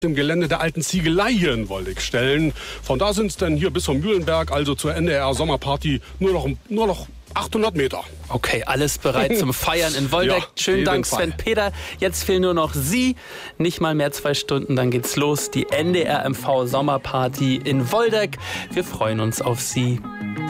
dem Gelände der alten Ziegelei hier in Woldeck stellen. Von da sind es dann hier bis zum Mühlenberg, also zur NDR Sommerparty, nur noch 800 Meter. Okay, alles bereit zum Feiern in Woldeck. Ja, Schönen Dank, Fall. Sven Peter. Jetzt fehlen nur noch Sie. Nicht mal mehr 2 Stunden, dann geht's los. Die NDR MV Sommerparty in Woldeck. Wir freuen uns auf Sie.